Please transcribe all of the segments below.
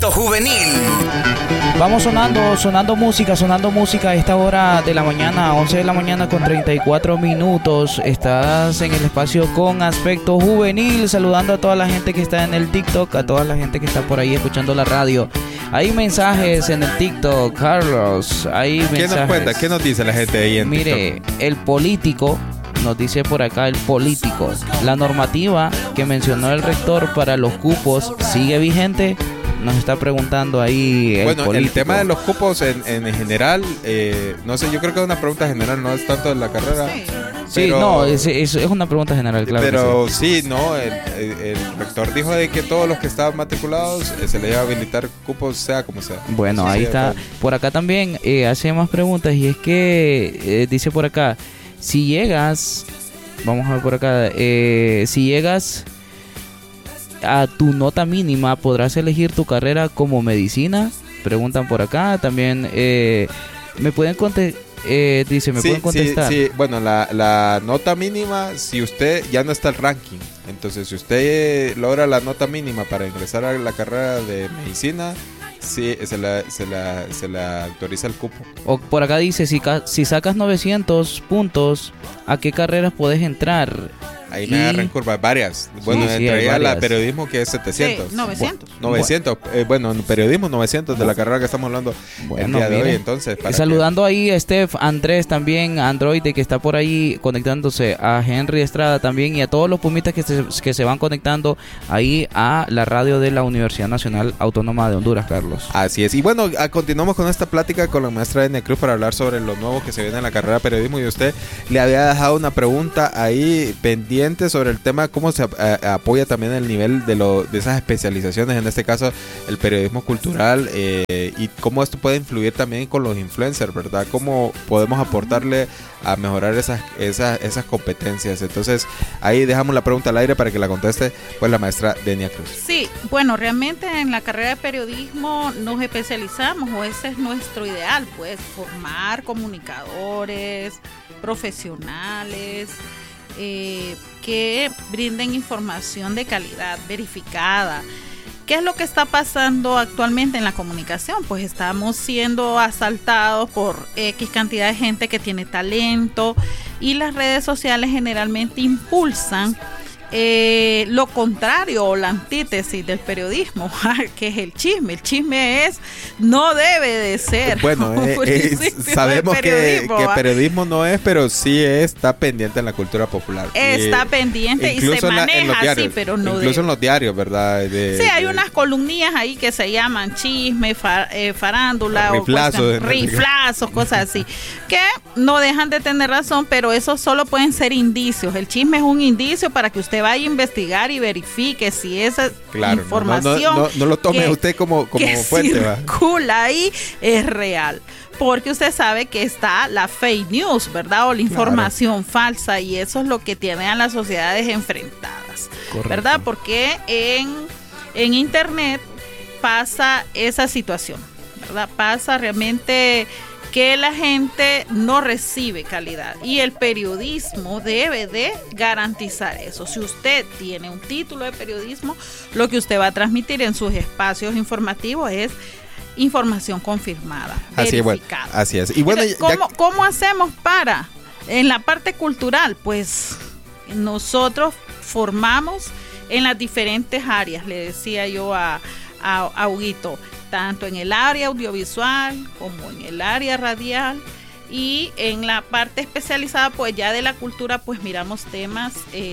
Aspecto Juvenil. Vamos sonando música a esta hora de la mañana, 11 de la mañana con 34 minutos. Estás en el espacio con Aspecto Juvenil, saludando a toda la gente que está en el TikTok, a toda la gente que está por ahí escuchando la radio. Hay mensajes en el TikTok, Carlos, hay mensajes. ¿Qué nos cuenta? ¿Qué nos dice la gente ahí en TikTok? Mire, el político, nos dice por acá el político, la normativa que mencionó el rector para los cupos sigue vigente. Nos está preguntando ahí el político. El tema de los cupos en general, no sé, yo creo que es una pregunta general, no es tanto de la carrera. Sí, pero, no, es una pregunta general, claro. Pero sí, no, el rector dijo de que todos los que estaban matriculados se les iba a habilitar cupos, sea como sea. Bueno, sí, ahí está. Claro. Por acá también hace más preguntas y es que dice por acá, si llegas, vamos a ver por acá, si llegas a tu nota mínima, ¿podrás elegir tu carrera como medicina? Preguntan por acá. También me pueden contestar. ¿Pueden contestar? Sí, bueno, la nota mínima, si usted ya no está el ranking, entonces si usted logra la nota mínima para ingresar a la carrera de medicina, sí, se la autoriza el cupo. O por acá dice, si sacas 900 puntos, ¿a qué carreras puedes entrar? Ahí me agarran curvas varias. Bueno, entraría la periodismo, que es 700. Sí, 900. 900. Bueno, en periodismo 900 de la carrera que estamos hablando el día de hoy. Entonces, saludando ahí a Steph, Andrés también, Android, que está por ahí conectándose, a Henry Estrada también y a todos los pumitas que se van conectando ahí a la radio de la Universidad Nacional Autónoma de Honduras, Carlos. Así es. Y bueno, continuamos con esta plática con la maestra Denia Cruz para hablar sobre lo nuevo que se viene en la carrera de periodismo. Y usted le había dejado una pregunta ahí pendiente sobre el tema, cómo se apoya también el nivel de esas especializaciones, en este caso el periodismo cultural, y cómo esto puede influir también con los influencers, ¿verdad? Cómo podemos aportarle a mejorar esas competencias. Entonces ahí dejamos la pregunta al aire para que la conteste pues la maestra Denia Cruz. Sí, bueno, realmente en la carrera de periodismo nos especializamos, o ese es nuestro ideal, pues formar comunicadores, profesionales, que brinden información de calidad, verificada. ¿Qué es lo que está pasando actualmente en la comunicación? Pues estamos siendo asaltados por X cantidad de gente que tiene talento, y las redes sociales generalmente impulsan lo contrario o la antítesis del periodismo, que es el chisme. El chisme no debe de ser. Bueno, sabemos que periodismo no es, pero sí está pendiente en la cultura popular. Está pendiente y se maneja así, pero no incluso en los diarios, ¿verdad? Sí, hay unas columnillas ahí que se llaman chisme, farándula, riflazos, cosas así, que no dejan de tener razón, pero esos solo pueden ser indicios. El chisme es un indicio para que usted vaya a investigar y verifique si esa información no lo tome usted como fuente, circula ahí es real, porque usted sabe que está la fake news, ¿verdad? O la información falsa, y eso es lo que tiene a las sociedades enfrentadas. Correcto. ¿Verdad? Porque en internet pasa esa situación, ¿verdad? Pasa realmente que la gente no recibe calidad, y el periodismo debe de garantizar eso. Si usted tiene un título de periodismo, lo que usted va a transmitir en sus espacios informativos es información confirmada, verificada. Así es. Y bueno, ¿Cómo hacemos para, en la parte cultural? Pues nosotros formamos en las diferentes áreas, le decía yo a Huguito, tanto en el área audiovisual como en el área radial, y en la parte especializada pues ya de la cultura pues miramos temas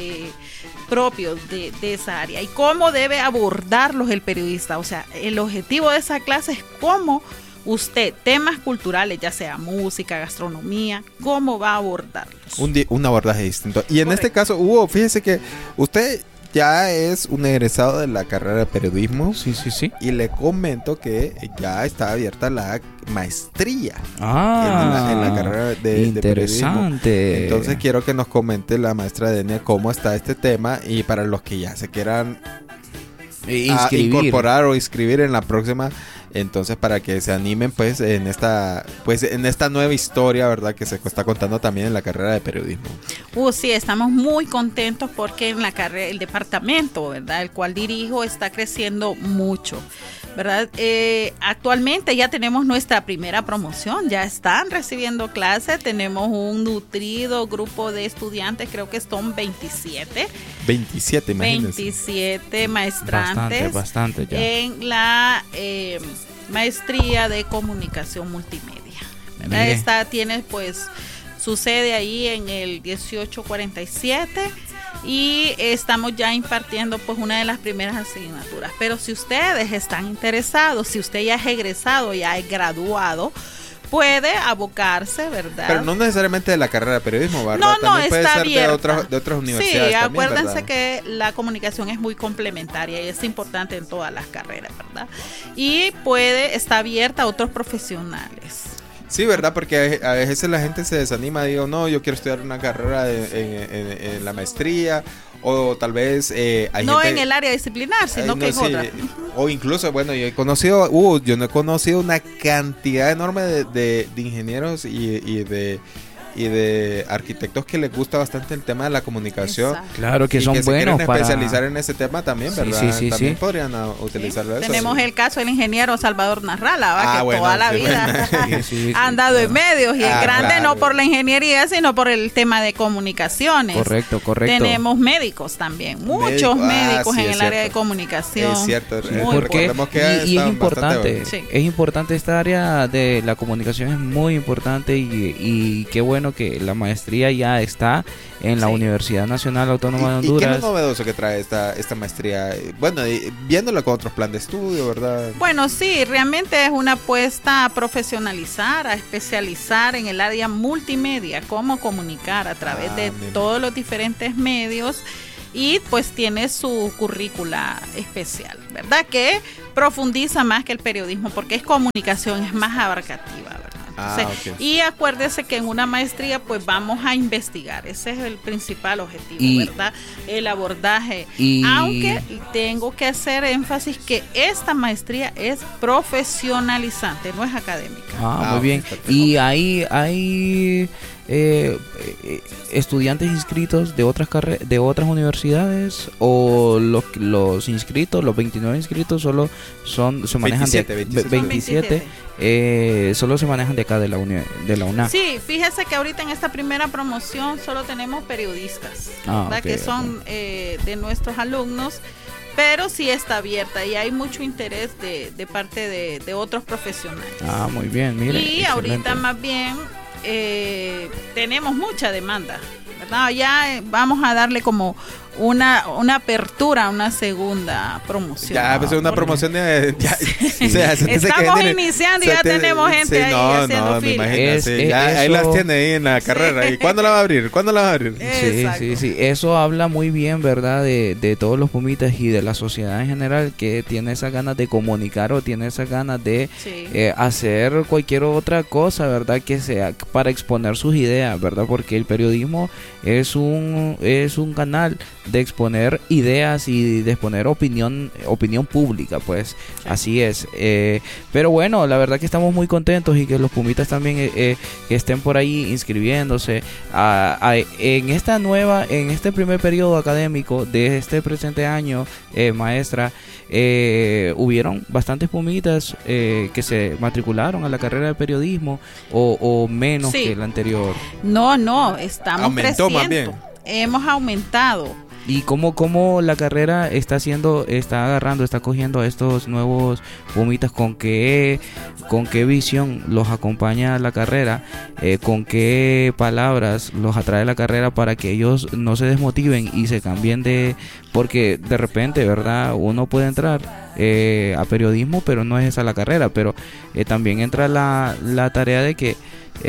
propios de esa área y cómo debe abordarlos el periodista. O sea, el objetivo de esa clase es cómo usted, temas culturales, ya sea música, gastronomía, cómo va a abordarlos. Un abordaje distinto. Y en Correcto. Este caso, Hugo, fíjese que usted ya es un egresado de la carrera de periodismo. Sí. Y le comento que ya está abierta la maestría en la carrera de periodismo. Interesante. Entonces quiero que nos comente la maestra Denia cómo está este tema, y para los que ya se quieran incorporar o inscribir en la próxima Entonces, para que se animen pues en esta nueva historia, ¿verdad? Que se está contando también en la carrera de periodismo. Sí, estamos muy contentos porque en la carrera, el departamento, ¿verdad? El cual dirijo está creciendo mucho, ¿verdad? Actualmente ya tenemos nuestra primera promoción, ya están recibiendo clases, tenemos un nutrido grupo de estudiantes, creo que son 27. 27, imagínense. 27 maestrantes. Bastante ya. En la maestría de comunicación multimedia, ¿verdad? Esta tiene pues su sede ahí en el 1847 y estamos ya impartiendo pues una de las primeras asignaturas. Pero si ustedes están interesados, si usted ya es egresado, ya es graduado, puede abocarse, ¿verdad? Pero no necesariamente de la carrera de periodismo, ¿verdad? No, también puede está ser abierta. de otras universidades. Sí, también, acuérdense ¿verdad? que la comunicación es muy complementaria y es importante en todas las carreras, ¿verdad? Y está abierta a otros profesionales. Sí, ¿verdad? Porque a veces la gente se desanima, digo, no, yo quiero estudiar una carrera en la maestría, o tal vez hay no gente, en el área disciplinar, sino que en otra. O incluso, bueno, yo no he conocido una cantidad enorme de ingenieros y de arquitectos que les gusta bastante el tema de la comunicación. Exacto. Claro que son que buenos se quieren especializar en ese tema también, ¿verdad? Sí, también podrían utilizarlo. Sí. Tenemos el caso del ingeniero Salvador Narrala, que bueno, toda la vida ha andado en medios y es grande, claro, no por la ingeniería, sino por el tema de comunicaciones. Correcto. Tenemos médicos también, muchos médicos en el área de comunicación. Es cierto, porque y es importante, sí. Es importante esta área de la comunicación, es muy importante y qué bueno que la maestría ya está en la Universidad Nacional Autónoma de Honduras. ¿Y qué es lo novedoso que trae esta maestría? Bueno, viéndolo con otros planes de estudio, ¿verdad? Bueno, sí, realmente es una apuesta a profesionalizar, a especializar en el área multimedia, cómo comunicar a través de todos los diferentes medios. Y pues tiene su currícula especial, ¿verdad? Que profundiza más que el periodismo porque es comunicación, es más abarcativa, ¿verdad? Entonces, y acuérdese que en una maestría pues vamos a investigar, ese es el principal objetivo, ¿verdad? El abordaje, aunque tengo que hacer énfasis que esta maestría es profesionalizante, no es académica. Muy bien. Y hay estudiantes inscritos de otras universidades, o los inscritos, los 29 inscritos solo se manejan 27 solo se manejan de acá de la UNA. Sí, fíjese que ahorita en esta primera promoción solo tenemos periodistas, ¿verdad? Que son de nuestros alumnos, pero sí está abierta y hay mucho interés de parte de otros profesionales. Muy bien, mire. Y excelente. Ahorita más bien tenemos mucha demanda, ¿verdad? Ya vamos a darle como una apertura, una segunda promoción. Ya, pues una promoción de... Estamos iniciando y ya tenemos gente ahí haciendo fila. Ahí las tiene ahí en la carrera. ¿Y cuándo la va a abrir? Sí. Eso habla muy bien, ¿verdad? De todos los pumitas y de la sociedad en general, que tiene esas ganas de comunicar o tiene esas ganas de hacer cualquier otra cosa, ¿verdad? Que sea para exponer sus ideas, ¿verdad? Porque el periodismo es un canal de exponer ideas y de exponer opinión pública, pues así es. Pero bueno, la verdad que estamos muy contentos y que los pumitas también que estén por ahí inscribiéndose en este primer periodo académico de este presente año, maestra. Hubieron bastantes pumitas que se matricularon a la carrera de periodismo o menos que el anterior. No, estamos aumentó creciendo. Más bien. Hemos aumentado. ¿Y cómo la carrera está cogiendo a estos nuevos pumitas? ¿Con qué visión los acompaña la carrera? ¿Con qué palabras los atrae la carrera para que ellos no se desmotiven y se cambien porque de repente, ¿verdad? Uno puede entrar a periodismo, pero no es esa la carrera, pero también entra la tarea de que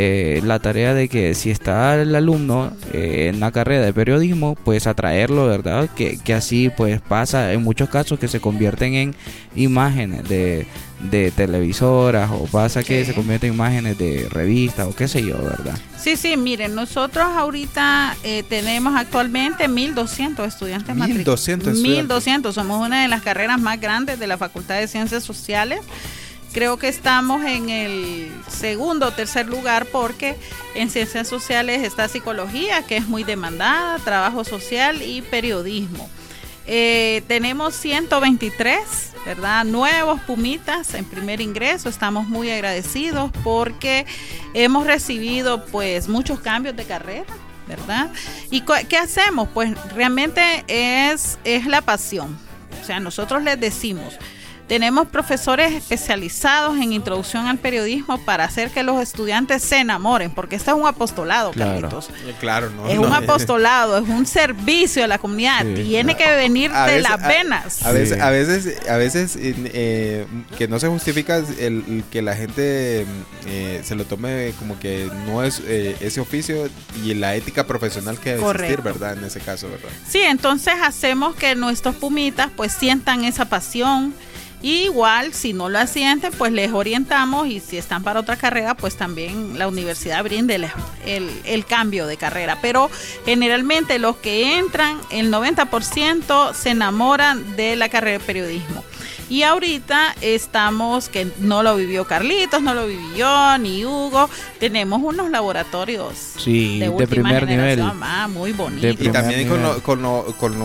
si está el alumno en la carrera de periodismo, pues atraerlo, ¿verdad? Que así pues pasa en muchos casos que se convierten en imágenes de televisoras, o pasa que se convierten en imágenes de revistas o qué sé yo, ¿verdad? Sí, miren, nosotros ahorita tenemos actualmente 1.200 estudiantes matriculados. 1.200, somos una de las carreras más grandes de la Facultad de Ciencias Sociales. Creo que estamos en el segundo o tercer lugar porque en ciencias sociales está psicología, que es muy demandada, trabajo social y periodismo. Tenemos 123, ¿verdad? Nuevos pumitas en primer ingreso. Estamos muy agradecidos porque hemos recibido pues muchos cambios de carrera, ¿verdad? ¿Y qué hacemos? Pues realmente es la pasión. O sea, nosotros les decimos, tenemos profesores especializados en introducción al periodismo para hacer que los estudiantes se enamoren, porque esto es un apostolado, Claro. Carlitos. Claro, no. Es un apostolado, es un servicio a la comunidad. Sí. Tiene que venir A de veces- las venas. A veces que no se justifica el que la gente se lo tome como que no es ese oficio y la ética profesional que debe existir, Correcto. ¿verdad? En ese caso, ¿verdad? Sí, entonces hacemos que nuestros pumitas pues sientan esa pasión. Y igual, si no la sienten, pues les orientamos, y si están para otra carrera, pues también la universidad brinde el cambio de carrera. Pero generalmente los que entran, el 90% se enamoran de la carrera de periodismo. Y ahorita estamos, que no lo vivió Carlitos, no lo viví yo, ni Hugo, tenemos unos laboratorios Sí, de última primer nivel. generación, muy bonitos. De Y primer también con, nivel. con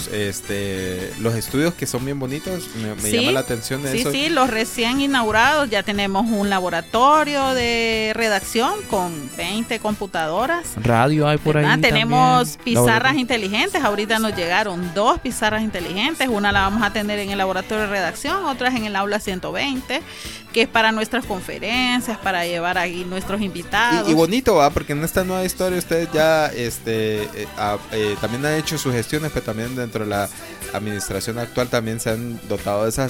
los estudios que son bien bonitos, me Sí, llama la atención Sí, eso. sí, los recién inaugurados, ya tenemos un laboratorio de redacción con 20 computadoras. Radio hay por ahí ¿verdad? Tenemos también. pizarras inteligentes, ahorita nos llegaron 2 pizarras inteligentes, una la vamos a tener en el laboratorio de redacción, otra es en el aula 120, que es para nuestras conferencias, para llevar ahí nuestros invitados. Y bonito, ¿va? Porque en esta nueva historia ustedes ya también han hecho sus gestiones, pero también dentro de la administración actual también se han dotado de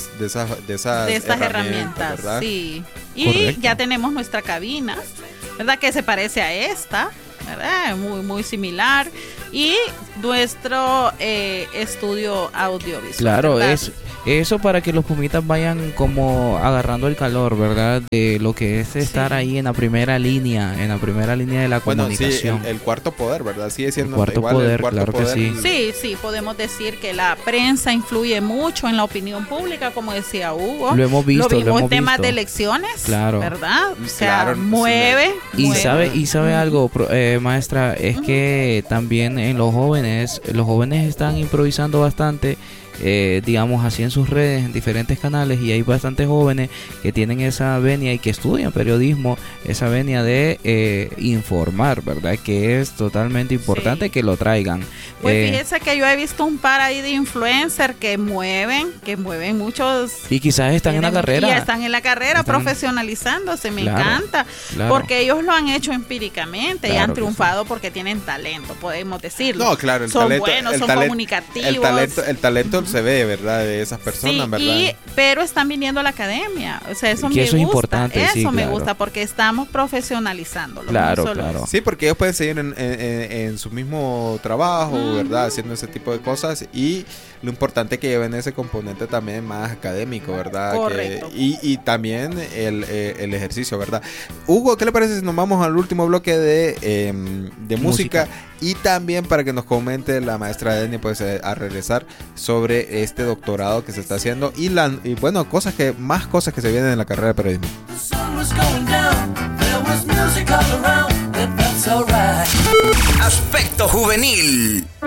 estas herramientas, ¿verdad? sí. Y Correcto. ya tenemos nuestra cabina, ¿verdad? Que se parece a esta, ¿verdad? Muy, muy similar. Y nuestro estudio audiovisual. Claro, ¿verdad? eso para que los pumitas vayan como agarrando el calor, ¿verdad? De lo que es estar Sí. ahí en la primera línea de la Bueno, sí, comunicación. el cuarto poder, ¿verdad? Sigue siendo El cuarto igual poder, el cuarto claro que poder. sí. Sí, sí, podemos decir que la prensa influye mucho en la opinión pública, como decía Hugo. Lo hemos visto, Lo vimos lo hemos en temas visto. de elecciones, Claro. ¿verdad? O sea, Claro, mueve. Y mueve. sabe algo, maestra, es que también en los jóvenes están improvisando bastante, digamos así en sus redes, en diferentes canales, y hay bastantes jóvenes que tienen esa venia y que estudian periodismo, esa venia de informar, ¿verdad? Que es totalmente importante Sí. que lo traigan. Pues fíjese que yo he visto un par ahí de influencers que mueven muchos. Y quizás están en la tienen- carrera. Y están en la carrera Están- profesionalizándose, me Claro, encanta. claro. Porque ellos lo han hecho empíricamente y Claro han que triunfado porque tienen talento, podemos decirlo. No, claro, son buenos, son comunicativos. El talento se ve, ¿verdad? De esas personas, Sí, ¿verdad? pero están viniendo a la academia. O sea, eso Que me eso es gusta. importante, Eso sí, me claro. gusta porque estamos profesionalizándolo. Claro, no solo- claro. Sí, porque ellos pueden seguir en su mismo trabajo, ¿verdad? Haciendo ese tipo de cosas, y lo importante es que lleven ese componente también más académico, ¿verdad? Correcto. Y también el ejercicio, ¿verdad? Hugo, ¿qué le parece si nos vamos al último bloque de música? Y también para que nos comente la maestra Deni, pues a regresar sobre este doctorado que se está haciendo y bueno, más cosas que se vienen en la carrera de periodismo. The sun was going down, there was music all around, and that's alright. Aspecto juvenil.